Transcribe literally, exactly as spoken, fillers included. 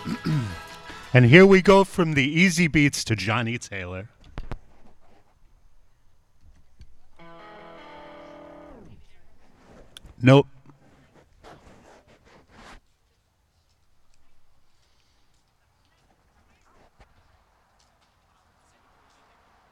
And here we go from the easy beats to Johnny Taylor. Nope.